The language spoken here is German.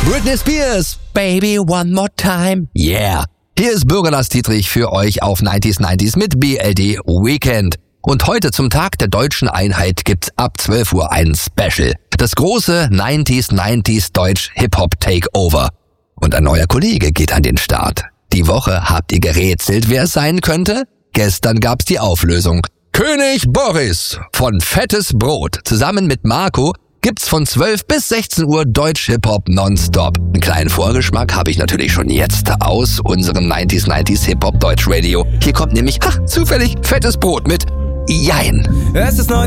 Britney Spears, Baby One More Time, yeah. Hier ist Bürger Lars Dietrich für euch auf 90s mit BLD Weekend. Und heute zum Tag der deutschen Einheit gibt's ab 12 Uhr ein Special. Das große 90s Deutsch Hip-Hop Takeover. Und ein neuer Kollege geht an den Start. Die Woche habt ihr gerätselt, wer es sein könnte? Gestern gab's die Auflösung. König Boris von Fettes Brot zusammen mit Marco gibt's von 12 bis 16 Uhr Deutsch-Hip-Hop nonstop. Einen kleinen Vorgeschmack habe ich natürlich schon jetzt aus unserem 90s Hip-Hop Deutsch Radio. Hier kommt nämlich, zufällig, Fettes Brot mit Jein. Es ist